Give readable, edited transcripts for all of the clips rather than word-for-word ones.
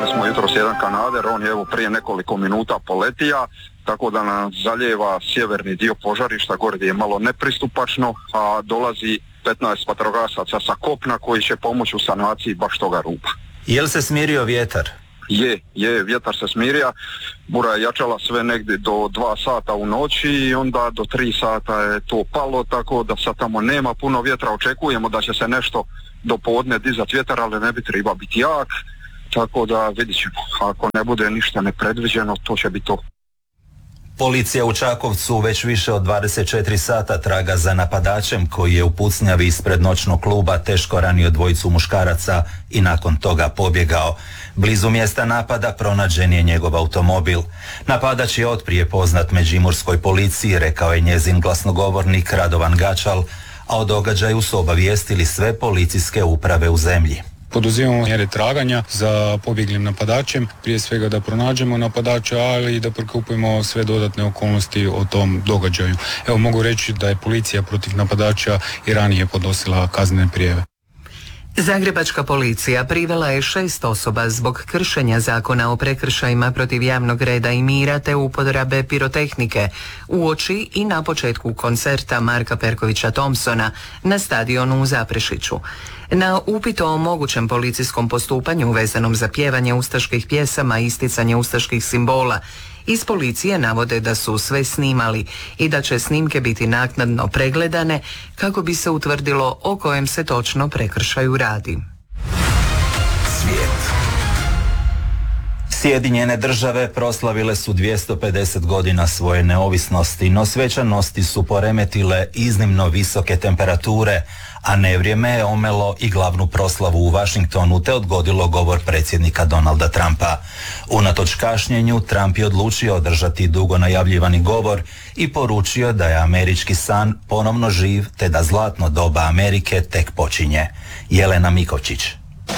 imali smo jutros jedan kanader, on je evo prije nekoliko minuta poletija, tako da nam zalijeva sjeverni dio požarišta, gore gdje je malo nepristupačno, a dolazi 15 vatrogasaca sa kopna koji će pomoći u sanaciji baš toga ruba. Je li se smirio vjetar? Je, vjetar se smirija, bura je jačala sve negdje do 2 sata u noći i onda do 3 sata je to palo, tako da sad tamo nema puno vjetra, očekujemo da će se nešto do podne dizat vjetar, ali ne bi treba biti jak, tako da vidit ćemo, ako ne bude ništa nepredviđeno, to će biti to. Policija u Čakovcu već više od 24 sata traga za napadačem koji je u pucnjavi ispred noćnog kluba teško ranio dvojicu muškaraca i nakon toga pobjegao. Blizu mjesta napada pronađen je njegov automobil. Napadač je otprije poznat međimurskoj policiji, rekao je njezin glasnogovornik Radovan Gačal, a o događaju su obavijestili sve policijske uprave u zemlji. Poduzimamo mjere traganja za pobjeglim napadačem, prije svega da pronađemo napadača, ali i da prikupimo sve dodatne okolnosti o tom događaju. Evo, mogu reći da je policija protiv napadača i ranije podnosila kaznene prijave. Zagrebačka policija privela je 6 osoba zbog kršenja zakona o prekršajima protiv javnog reda i mira te uporabe pirotehnike uoči i na početku koncerta Marka Perkovića Thompsona na stadionu u Zaprešiću. Na upit o mogućem policijskom postupanju vezanom za pjevanje ustaških pjesama i isticanje ustaških simbola, iz policije navode da su sve snimali i da će snimke biti naknadno pregledane kako bi se utvrdilo o kojem se točno prekršaju radi. Svijet. Sjedinjene države proslavile su 250 godina svoje neovisnosti, no svečanosti su poremetile iznimno visoke temperature, a nevrijeme je omelo i glavnu proslavu u Washingtonu te odgodilo govor predsjednika Donalda Trumpa. Unatoč kašnjenju, Trump je odlučio održati dugo najavljivani govor i poručio da je američki san ponovno živ te da zlatno doba Amerike tek počinje. Jelena Mikočić.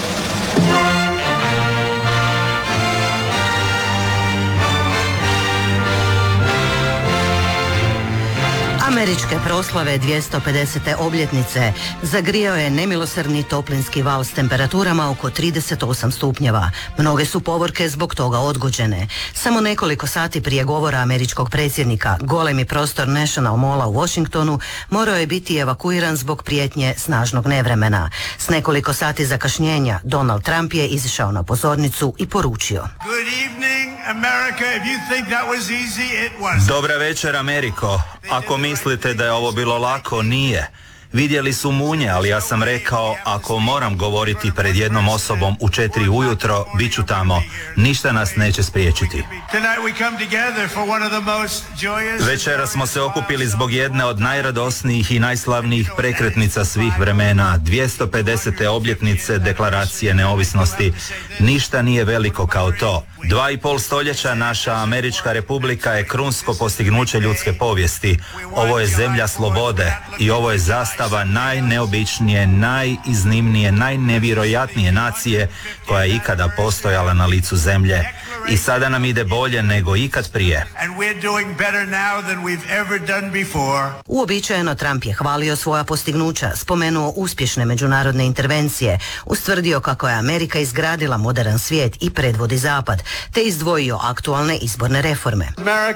Američke proslave 250. obljetnice zagrijao je nemilosrdni toplinski val s temperaturama oko 38 stupnjeva. Mnoge su povorke zbog toga odgođene. Samo nekoliko sati prije govora američkog predsjednika, golemi prostor National Malla u Washingtonu morao je biti evakuiran zbog prijetnje snažnog nevremena. S nekoliko sati zakašnjenja Donald Trump je izišao na pozornicu i poručio: Dobra večer, Ameriko. Ako mislite da je ovo bilo lako, nije. Vidjeli su munje, ali ja sam rekao, ako moram govoriti pred jednom osobom u 4 ujutro, bit ću tamo. Ništa nas neće spriječiti. Večera smo se okupili zbog jedne od najradosnijih i najslavnijih prekretnica svih vremena, 250. obljetnice Deklaracije neovisnosti. Ništa nije veliko kao to. 2,5 stoljeća naša Američka republika je krunsko postignuće ljudske povijesti. Ovo je zemlja slobode i ovo je zastava najneobičnije, najiznimnije, najnevjerojatnije nacije koja je ikada postojala na licu zemlje. I sada nam ide bolje nego ikad prije. Uobičajeno Trump je hvalio svoja postignuća, spomenuo uspješne međunarodne intervencije, ustvrdio kako je Amerika izgradila moderan svijet i predvodi zapad, te izdvojio aktualne izborne reforme.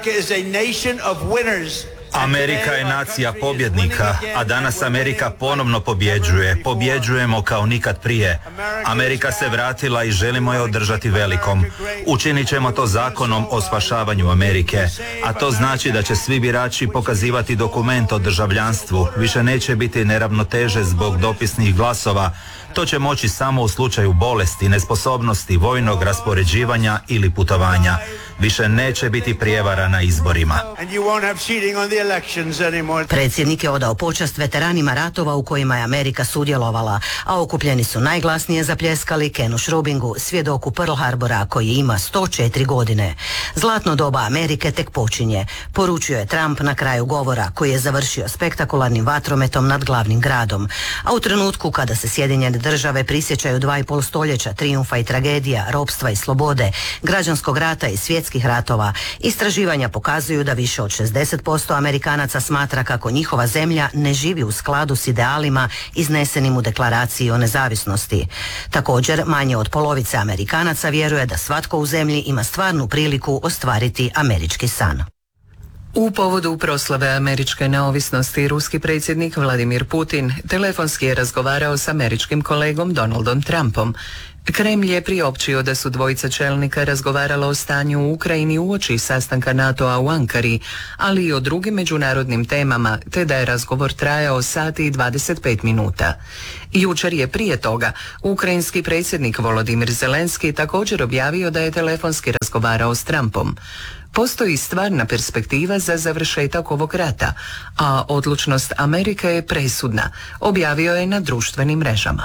Amerika je nacija pobjednika, a danas Amerika ponovno pobjeđuje. Pobjeđujemo kao nikad prije. Amerika se vratila i želimo je održati velikom. Učinit ćemo to zakonom o spašavanju Amerike, a to znači da će svi birači pokazivati dokument o državljanstvu. Više neće biti neravnoteže zbog dopisnih glasova. To će moći samo u slučaju bolesti, nesposobnosti, vojnog raspoređivanja ili putovanja. Više neće biti prijevara na izborima. Predsjednik je odao počast veteranima ratova u kojima je Amerika sudjelovala, a okupljeni su najglasnije zapljeskali Kenu Šrubingu, svjedoku Pearl Harbora koji ima 104 godine. Zlatno doba Amerike tek počinje, poručio je Trump na kraju govora koji je završio spektakularnim vatrometom nad glavnim gradom. A u trenutku kada se Sjedinjene države prisjećaju 2,5 stoljeća trijumfa i tragedija, ropstva i slobode, građanskog rata i svjetskih ratova. Istraživanja pokazuju da više od 60% Amerikanaca smatra kako njihova zemlja ne živi u skladu s idealima iznesenim u deklaraciji o nezavisnosti. Također, manje od polovice Amerikanaca vjeruje da svatko u zemlji ima stvarnu priliku ostvariti američki san. U povodu proslave američke neovisnosti ruski predsjednik Vladimir Putin telefonski je razgovarao s američkim kolegom Donaldom Trumpom. Kremlj je priopćio da su dvojica čelnika razgovarala o stanju u Ukrajini uoči sastanka NATO-a u Ankari, ali i o drugim međunarodnim temama, te da je razgovor trajao sat i 25 minuta. Jučer je prije toga ukrajinski predsjednik Volodimir Zelenski također objavio da je telefonski razgovarao s Trumpom. Postoji stvarna perspektiva za završetak ovog rata, a odlučnost Amerike je presudna, objavio je na društvenim mrežama.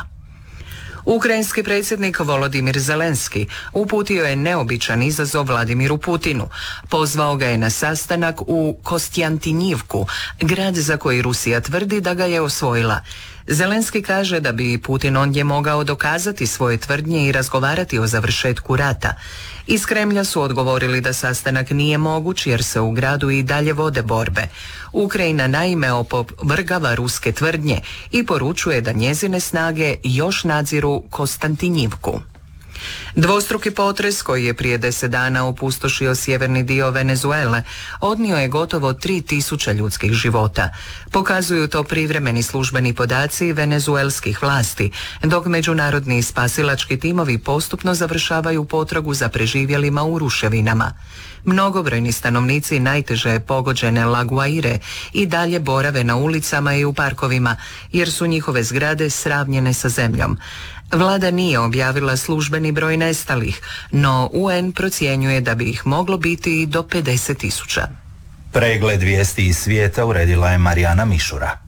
Ukrajinski predsjednik Volodimir Zelenski uputio je neobičan izazov Vladimiru Putinu. Pozvao ga je na sastanak u Kostjantinjivku, grad za koji Rusija tvrdi da ga je osvojila. Zelenski kaže da bi Putin ondje mogao dokazati svoje tvrdnje i razgovarati o završetku rata. Iz Kremlja su odgovorili da sastanak nije moguć jer se u gradu i dalje vode borbe. Ukrajina naime opovrgava ruske tvrdnje i poručuje da njezine snage još nadziru Konstantinjivku. Dvostruki potres koji je prije 10 dana opustošio sjeverni dio Venezuele odnio je gotovo 3000 ljudskih života. Pokazuju to privremeni službeni podaci venezuelskih vlasti, dok međunarodni spasilački timovi postupno završavaju potragu za preživjelima u ruševinama. Mnogobrojni stanovnici najteže pogođene La Guaire i dalje borave na ulicama i u parkovima, jer su njihove zgrade sravnjene sa zemljom. Vlada nije objavila službeni broj nestalih, no UN procjenjuje da bi ih moglo biti i do 50.000. Pregled vijesti iz svijeta uredila je Marijana Mišura.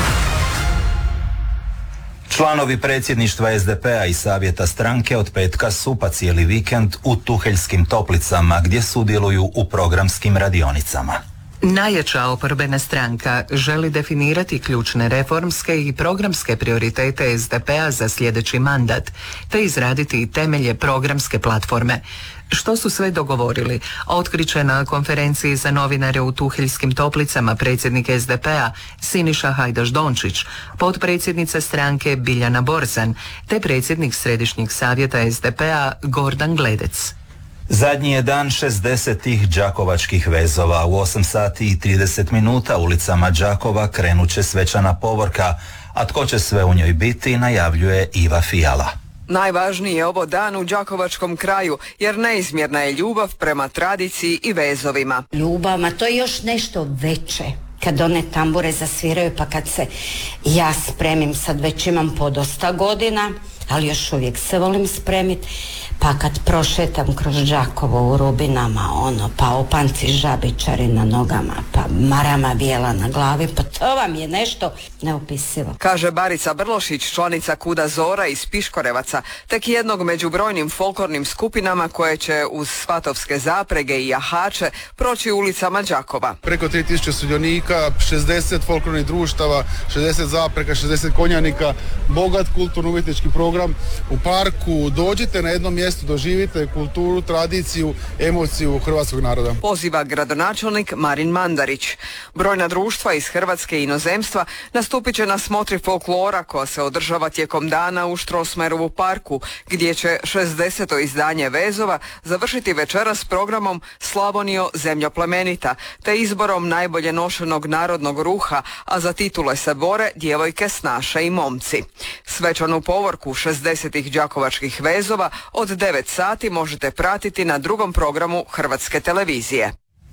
Članovi predsjedništva SDP-a i savjeta stranke od petka su pa cijeli vikend u Tuheljskim Toplicama gdje sudjeluju u programskim radionicama. Najjača oporbena stranka želi definirati ključne reformske i programske prioritete SDP-a za sljedeći mandat, te izraditi temelje programske platforme. Što su sve dogovorili, otkriće na konferenciji za novinare u Tuheljskim Toplicama predsjednik SDP-a Siniša Hajdaš-Dončić, potpredsjednica stranke Biljana Borzan, te predsjednik Središnjeg savjeta SDP-a Gordan Gledec. Zadnji je dan 60. đakovačkih vezova. U 8 sati i 30 minuta ulicama Đakova krenut će svečana povorka, a tko će sve u njoj biti najavljuje Iva Fijala. Najvažniji je ovo dan u đakovačkom kraju, jer neizmjerna je ljubav prema tradiciji i vezovima. Ljubav, ma to je još nešto veće. Kad one tambure zasviraju, pa kad se ja spremim, sad već imam podosta godina, ali još uvijek se volim spremiti, pa kad prošetam kroz Đakovo u Rubinama, pa opanci žabičari na nogama, pa marama bijela na glavi, pa to vam je nešto neopisivo. Kaže Barica Brlošić, članica Kuda Zora iz Piškorevaca, tek jednog među brojnim folklornim skupinama koje će uz svatovske zaprege i jahače proći ulicama Đakova. Preko 3000 sudionika, 60 folklornih društava, 60 zaprega, 60 konjanika, bogat kulturno-umjetnički program u parku. Dođite na jedno mjesto, doživite kulturu, tradiciju, emociju hrvatskog naroda. Poziva gradonačelnik Marin Mandarić. Brojna društva iz Hrvatske i inozemstva nastupit će na smotri folklora koja se održava tijekom dana u Štrosmajerovu parku, gdje će 60. izdanje vezova završiti večeras programom Slavonijo, zemljo plemenita, te izborom najbolje nošenog narodnog ruha, a za titule se bore djevojke, snaše i momci. Svečanu povorku 60. đakovačkih vezova od 9 sati možete pratiti na drugom programu Hrvatske televizije.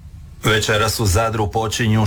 Večeras u Zadru počinju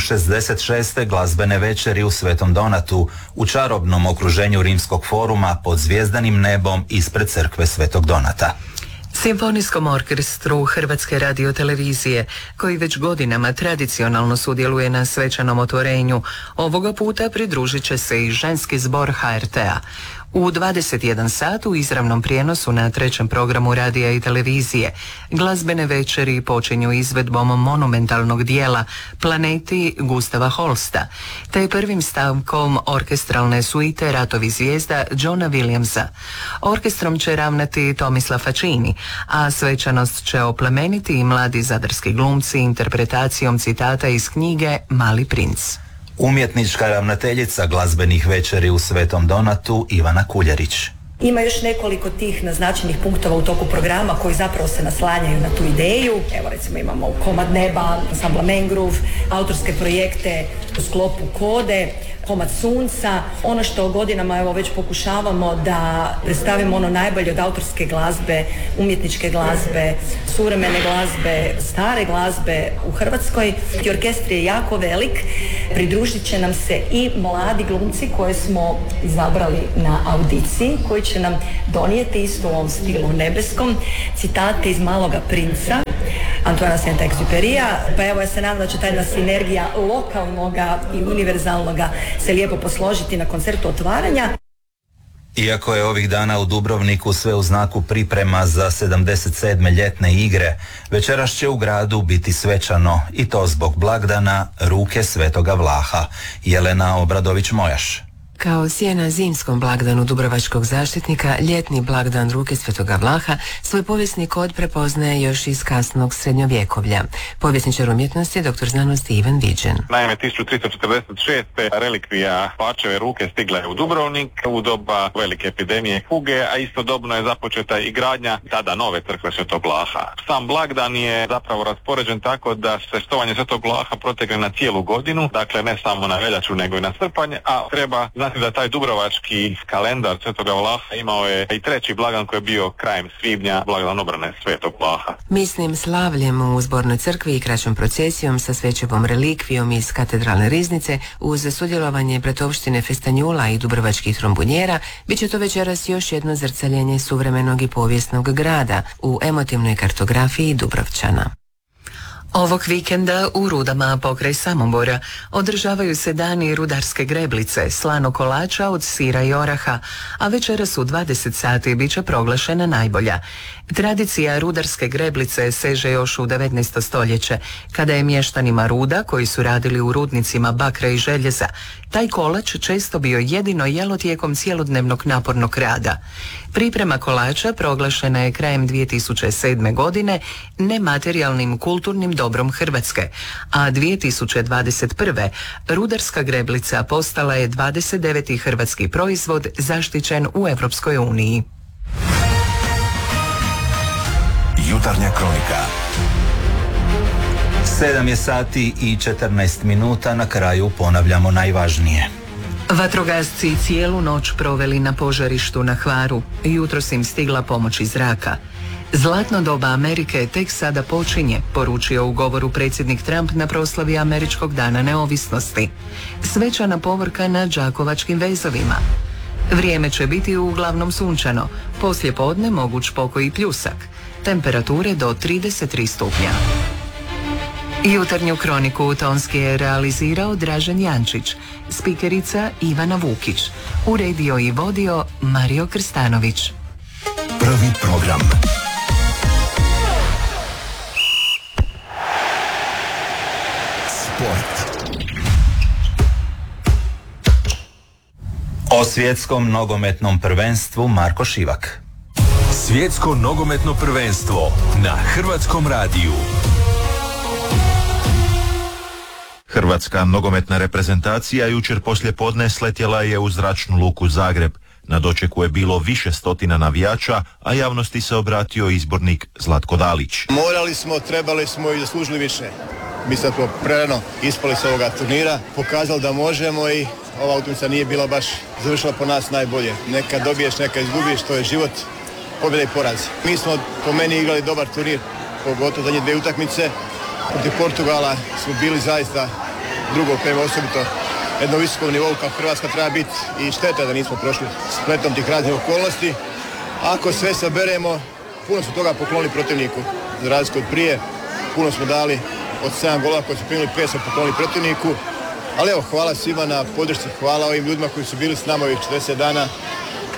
66. glazbene večeri u Svetom Donatu u čarobnom okruženju Rimskog foruma pod zvjezdanim nebom ispred crkve Svetog Donata. Simfonijskom orkestru Hrvatske radiotelevizije, koji već godinama tradicionalno sudjeluje na svečanom otvorenju, ovoga puta pridružit će se i ženski zbor HRT-a. U 21 sat u izravnom prijenosu na 3. programu radija i televizije glazbene večeri počinju izvedbom monumentalnog dijela Planeti Gustava Holsta, te prvim stavkom orkestralne suite Ratovi zvijezda Johna Williamsa. Orkestrom će ravnati Tomislav Facini, a svečanost će oplemeniti i mladi zadarski glumci interpretacijom citata iz knjige Mali princ. Umjetnička ravnateljica glazbenih večeri u Svetom Donatu Ivana Kuljarić. Ima još nekoliko tih naznačenih punktova u toku programa koji zapravo se naslanjaju na tu ideju. Evo recimo imamo Komad neba, ansambla Mangrove, autorske projekte u sklopu Kode, Komad sunca. Ono što godinama evo već pokušavamo da predstavimo ono najbolje od autorske glazbe, umjetničke glazbe, suvremene glazbe, stare glazbe u Hrvatskoj. I orkestar je jako velik. Pridružit će nam se i mladi glumci koje smo izabrali na audiciji, koji će nam donijeti isto u ovom stilu nebeskom citate iz Maloga princa Antoana Saint-Exupéryja. Pa evo, ja se nadam da će ta jedna sinergija lokalnoga i univerzalnoga se lijepo posložiti na koncertu otvaranja. Iako je ovih dana u Dubrovniku sve u znaku priprema za 77. ljetne igre, večeras će u gradu biti svečano, i to zbog blagdana Ruke Svetoga Vlaha. Jelena Obradović-Mojaš. Kao sjena zimskom blagdanu dubrovačkog zaštitnika, ljetni blagdan Ruke Svetoga Vlaha svoj povijesni kod prepoznaje još iz kasnog srednjovjekovlja. Povjesničar umjetnosti, doktor znanosti Ivan Viđen. Naime, 1346. relikvija Pačeve ruke stigla je u Dubrovnik u doba velike epidemije kuge, a istodobno je započeta i gradnja tada nove crkve Svetog Vlaha. Sam blagdan je zapravo raspoređen tako da se štovanje Svetog Vlaha protegne na cijelu godinu, dakle ne samo na veljaču nego i na srpanj, a treba da taj dubrovački kalendar Svetoga Vlaha imao je i treći blagdan koji je bio krajem svibnja, blagdan obrane Svetog Vlaha. Misnim slavljem u zbornoj crkvi i kraćom procesijom sa svećevom relikvijom iz katedralne riznice uz sudjelovanje Pretovštine Festanjula i dubrovačkih trombunjera, bit će to večeras još jedno zrcaljenje suvremenog i povijesnog grada u emotivnoj kartografiji Dubrovčana. Ovog vikenda u Rudama pokraj Samobora održavaju se dani rudarske greblice, slanog kolača od sira i oraha, a večeras u 20 sati bit će proglašena najbolja. Tradicija rudarske greblice seže još u 19. stoljeće, kada je mještanima Ruda, koji su radili u rudnicima bakra i željeza, taj kolač često bio jedino jelo tijekom cjelodnevnog napornog rada. Priprema kolača proglašena je krajem 2007. godine nematerijalnim kulturnim dobrom Hrvatske, a 2021. rudarska greblica postala je 29. hrvatski proizvod zaštićen u Europskoj uniji. Jutarnja kronika. 7 je sati i 14 minuta, na kraju ponavljamo najvažnije. Vatrogasci cijelu noć proveli na požarištu na Hvaru. Jutros im stigla pomoć iz zraka. Zlatno doba Amerike tek sada počinje, poručio u govoru predsjednik Trump na proslavi Američkog dana neovisnosti. Svečana povorka na Đakovačkim vezovima. Vrijeme će biti uglavnom sunčano, poslije podne moguć pokoj i pljusak. Temperature do 33 stupnja. Jutarnju kroniku tonski je realizirao Dražen Jančić, spikerica Ivana Vukić, uredio i vodio Mario Krstanović. Prvi program. Sport. O svjetskom nogometnom prvenstvu Marko Šivak. Svjetsko nogometno prvenstvo na Hrvatskom radiju. Hrvatska nogometna reprezentacija jučer poslije podne sletjela je u zračnu luku Zagreb. Na dočeku je bilo više stotina navijača, a javnosti se obratio izbornik Zlatko Dalić. Morali smo, trebali smo i zaslužili više. Mislim da smo prerano ispali s ovoga turnira, pokazali da možemo i ova utakmica nije bila baš završila po nas najbolje. Neka dobiješ, neka izgubiš, to je život, pobjeda i poraz. Mi smo po meni igrali dobar turnir, pogotovo zadnje dvije utakmice. Protiv Portugala smo bili zaista drugo prema osobito jednom visokom nivou kao Hrvatska treba biti i šteta da nismo prošli spletom tih raznih okolnosti. Ako sve saberemo, puno smo toga poklonili protivniku, za razliku od prije. Puno smo dali od 7 golova koji su primili, 5 smo poklonili protivniku. Ali evo, hvala svima na podršci, hvala ovim ljudima koji su bili s nama ovih 40 dana.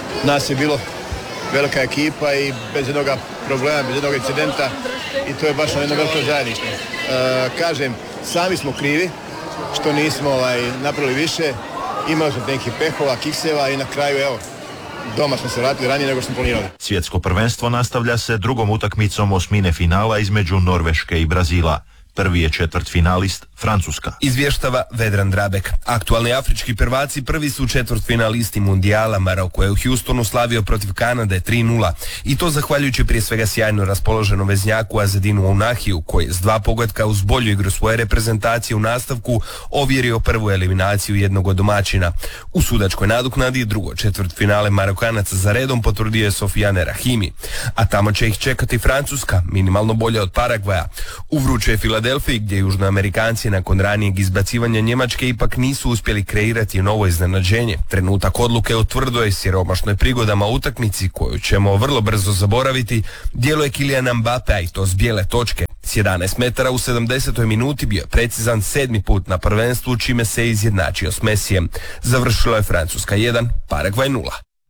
Nas je bilo velika ekipa i bez jednog problema, bez jednog incidenta i to je baš jedno veliko zajedništvo. Kažem, sami smo krivi što nismo napravili više, imali smo neki pehova, kikseva i na kraju evo, doma smo se vratili ranije nego što smo planirali. Svjetsko prvenstvo nastavlja se drugom utakmicom osmine finala između Norveške i Brazila. Prvi je četvrtfinalist Francuska. Izvještava Vedran Drabek. Aktualni afrički prvaci prvi su četvrtfinalisti mundijala. Maroko je u Houstonu slavio protiv Kanade 3:0 i to zahvaljujući prije svega sjajno raspoloženom veznjaku Azedinu Ounahiju koji je s 2 pogotka uz bolju igru svoje reprezentacije u nastavku ovjerio prvu eliminaciju jednog od domaćina. U sudačkoj nadoknadi drugo četvrtfinale Marokanaca za redom potvrdio je Sofiane Rahimi, a tamo će ih čekati Francuska, minimalno bolja od Paragvaja. U vrućoj Filadelfiji gdje Južnoamerikanci nakon ranijeg izbacivanja Njemačke ipak nisu uspjeli kreirati novo iznenađenje. Trenutak odluke o tvrdoj siromašnoj prigodama utakmici koju ćemo vrlo brzo zaboraviti djeluje Kyliana Mbappea i to s bijele točke. S 11 metara u 70. minuti bio je precizan 7. put na prvenstvu čime se izjednačio s Messijem. Završila je Francuska 1, Paragvaj 0.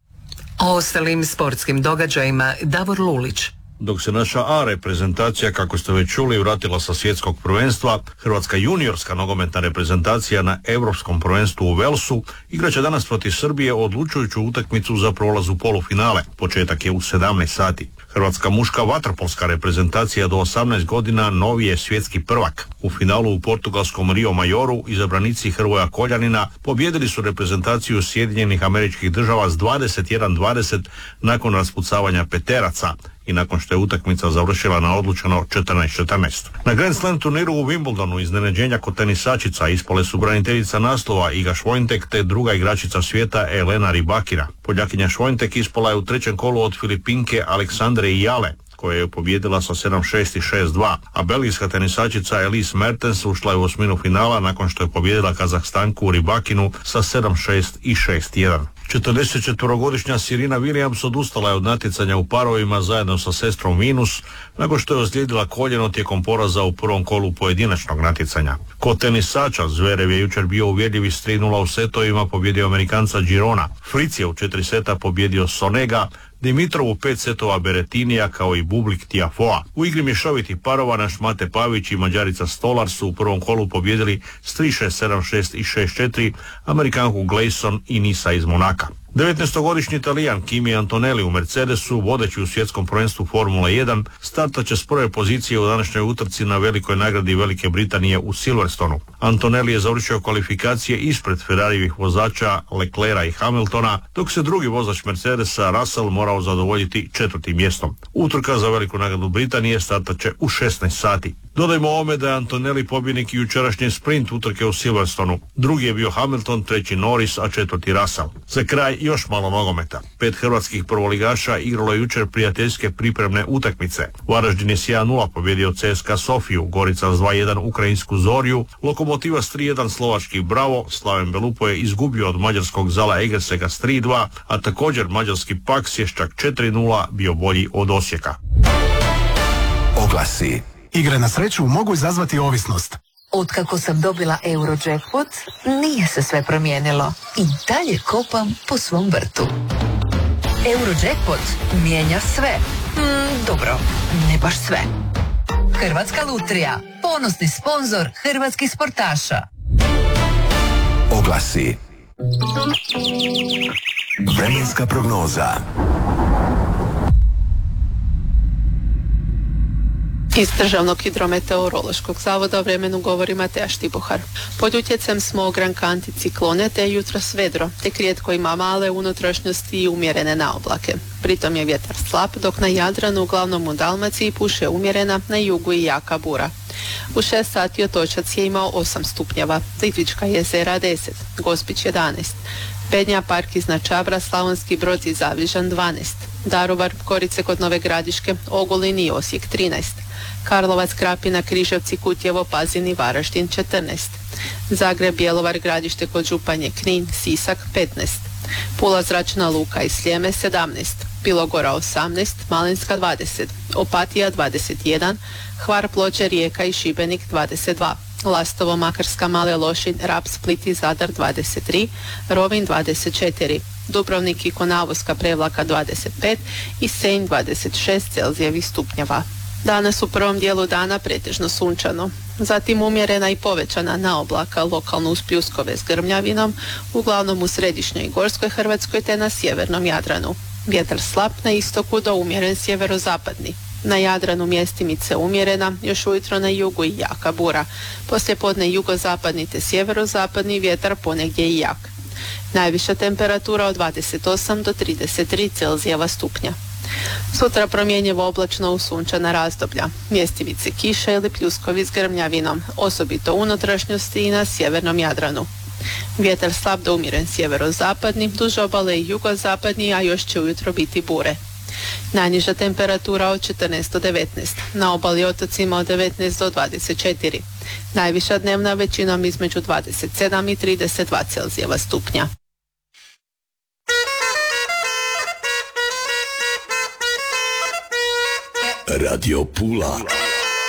O ostalim sportskim događajima Davor Lulić. Dok se naša A reprezentacija, kako ste već čuli, vratila sa svjetskog prvenstva, hrvatska juniorska nogometna reprezentacija na Europskom prvenstvu u Velsu igraće danas protiv Srbije odlučujuću utakmicu za prolaz u polufinale. Početak je u 17 sati. Hrvatska muška vaterpolska reprezentacija do 18 godina novi je svjetski prvak. U finalu u portugalskom Rio Majoru izabranici Hrvoja Koljanina pobjedili su reprezentaciju Sjedinjenih Američkih Država s 21-20 nakon raspucavanja peteraca i nakon što je utakmica završila na odlučeno 14-14. Na Grand Slam turniru u Wimbledonu iznenađenja kod tenisačica ispale su braniteljica naslova Iga Swiatek te druga igračica svijeta Elena Rybakina. Poljakinja Swiatek ispala je u trećem kolu od Filipinke Aleksandre Ijale, koja je pobjedila sa 7-6 i 6-2, a belgijska tenisačica Elise Mertens ušla je u osminu finala nakon što je pobjedila Kazahstanku Rybakinu sa 7-6 i 6-1. 44-godišnja Serena Williams odustala je od natjecanja u parovima zajedno sa sestrom Venus nakon što je ozlijedila koljeno tijekom poraza u prvom kolu pojedinačnog natjecanja. Kod tenisača Zverev je jučer bio uvjerljiv s 3:0 u setovima, pobjedio Amerikanca Girona. Fritz je u 4 seta pobjedio Sonega, Dimitrov u 5 setova Berettinija kao i Bublik Tiafoa. U igri mješovitih parova naš Mate Pavić i Mađarica Stolar su u prvom kolu pobjedili s 3-6, 7-6 i 6-4 Amerikanku Gleason i Nisa iz Monaka. 19-godišnji Talijan Kimi Antonelli u Mercedesu, vodeći u svjetskom prvenstvu Formula 1, startat će s prve pozicije u današnjoj utrci na velikoj nagradi Velike Britanije u Silverstonu. Antonelli je završio kvalifikacije ispred Ferrarijevih vozača Leclerca i Hamiltona, dok se drugi vozač Mercedesa Russell morao zadovoljiti 4. mjestom. Utrka za Veliku nagradu Britanije startat će u 16 sati. Dodajmo ovome da je Antonelli pobjednik jučerašnje sprint utrke u Silverstonu. Drugi je bio Hamilton, treći Norris, a 4. Russell. Za kraj još malo nogometa. 5 hrvatskih prvoligaša igralo je jučer prijateljske pripremne utakmice. Varaždin je s 1:0 pobjedio CSKA Sofiju, Gorica s 2:1 Ukrajinsku Zorju, Lokomotiva s 3:1 slovački Bravo, Slaven Belupo je izgubio od mađarskog Zala Egersega s 3:2, a također mađarski Paks je s čak 4:0 bio bolji od Osijeka. Oglasi. Igre na sreću mogu izazvati ovisnost. Otkako sam dobila Eurojackpot, nije se sve promijenilo. I dalje kopam po svom vrtu. Eurojackpot mijenja sve. Dobro, ne baš sve. Hrvatska lutrija, ponosni sponzor hrvatskih sportaša. Oglasi. Vremenska prognoza. Iz Državnog hidrometeorološkog zavoda o vremenu govori Mateja Štibohar. Pod utjecajem smoga anticiklone te jutros vedro, te rijetko ima male unutrašnjosti i umjerene naoblake. Pritom je vjetar slab, dok na Jadranu, uglavnom u Dalmaciji, puše umjerena, na jugu i jaka bura. U 6 sati Otočac je imao 8 stupnjeva, Plitvička jezera 10, Gospić 11, Bednja park iznad Čabra, Slavonski Brod i Zavižan 12, Daruvar, Korice kod Nove Gradiške, Ogulin i Osijek 13, Karlovac, Krapina, Križevci, Kutjevo, Pazin i Varaždin 14, Zagreb, Bjelovar, Gradište kod Županje, Knin, Sisak 15, Pula, Zračna luka i Sljeme 17, Bilogora 18, Malinska 20, Opatija 21, Hvar, Ploče, Rijeka i Šibenik 22, Lastovo, Makarska, Male Lošinj, Rab, Split i Zadar 23, Rovinj 24, Dubrovnik i Konavoska Prevlaka 25 i Senj 26 Celzijevih stupnjeva. Danas u prvom dijelu dana pretežno sunčano, zatim umjerena i povećana naoblaka lokalno uz pljuskove s grmljavinom, uglavnom u središnjoj i gorskoj Hrvatskoj te na sjevernom Jadranu. Vjetar slab na istoku do umjeren sjeverozapadni. Na Jadranu mjestimice umjerena, još ujutro na jugu i jaka bura. Poslijepodne jugozapadni te sjeverozapadni vjetar ponegdje i jak. Najviša temperatura od 28 do 33 Celzijeva stupnja. Sutra promjenjivo oblačno uz sunčana razdoblja. Mjestimice kiše ili pljuskovi s grmljavinom, osobito u unutrašnjosti i na sjevernom Jadranu. Vjetar slab do umjeren sjeverozapadni, duž obale i jugozapadni, a još će ujutro biti bure. Najniža temperatura od 14 do 19, na obali otocima od 19 do 24. Najviša dnevna većinom između 27 i 32 Celzijeva stupnja. Radio Pula.